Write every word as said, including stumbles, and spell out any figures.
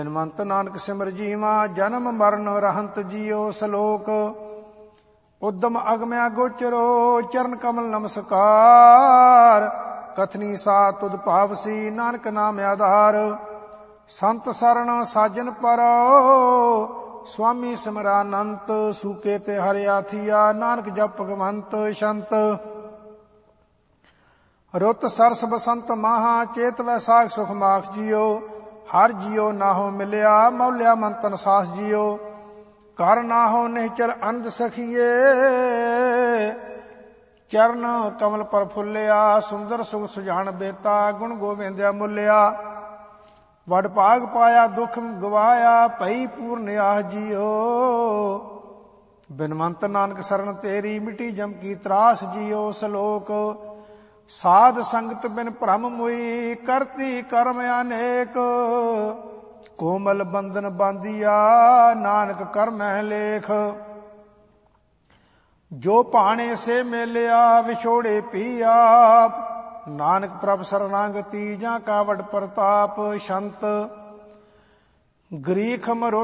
ਜਨਮੰਤ ਨਾਨਕ ਸਿਮਰ ਜੀਵਾ ਜਨਮ ਮਰਨ ਰਹੰਤ ਜੀਓ ਸਲੋਕ ਉਦਮ ਅਗਮਿਆ ਗੋਚਰੋ ਚਰਨ ਕਮਲ ਨਮਸਕਾਰ ਕਥਨੀ ਸਾ ਤੁਧ ਭਾਵਸੀ ਨਾਨਕ ਨਾਮ ਆਧਾਰ ਸੰਤ ਸਰਣ ਸਾਜਨ ਪਰੋ ਸੁਆਮੀ ਸਿਮਰਾਨੰਤ ਸੂਕੇ ਤੇ ਹਰਿਆ ਥੀਆ ਨਾਨਕ ਜਪ ਭਗਵੰਤ ਸ਼ੰਤ ਰੁੱਤ ਸਰਸ ਬਸੰਤ ਮਾਹਾ ਚੇਤ ਵੈਸਾਖ ਸੁਖ ਮਾਖ ਜੀਓ ਹਰ ਜੀਓ ਨਾਹੋ ਮਿਲਿਆ ਮੌਲਿਆ ਮੰਤਨ ਸਾਸ ਜੀਓ ਕਰ ਨਾਹੋ ਨਿਹਚਲ ਅਨੰਦ ਸਖੀਏ ਚਰਨ ਕਮਲ ਪਰ ਫੁੱਲਿਆ ਸੁੰਦਰ ਸੁਖ ਸੁਜਾਨ ਬੇਤਾ ਗੁਣ ਗੋਬਿੰਦਿਆ ਮੁੱਲਿਆ ਵਡ ਭਾਗ ਪਾਇਆ ਦੁਖ ਗਵਾਇਆ ਭਈ ਪੂਰਨ ਆਹ ਜੀਓ ਬਿਨਵੰਤ ਨਾਨਕ ਸਰਨ ਤੇਰੀ ਮਿਟੀ ਜਮ ਕੀ ਤਰਾਸ ਜੀਓ ਸਲੋਕ ਸਾਧ ਸੰਗਤ ਬਿਨ ਭ੍ਰਮ ਮੁਈ ਕਰਤੀ ਕਰਮ ਅਨੇਕ ਕੋਮਲ ਬੰਧਨ ਬਾਂਧਿਆ ਨਾਨਕ ਕਰਮਹਿ ਲੇਖ ਜੋ ਭਾਣੇ ਸੇ ਮੇਲਿਆ ਵਿਛੋੜੇ ਪੀ ਆਪ ਨਾਨਕ ਪ੍ਰਭ ਸਰਨਾਗਤੀ ਜਾਂ ਕਾਵੜ ਪ੍ਰਤਾਪ ਸ਼ੰਤ ਗ੍ਰੀਖ ਮਰੋ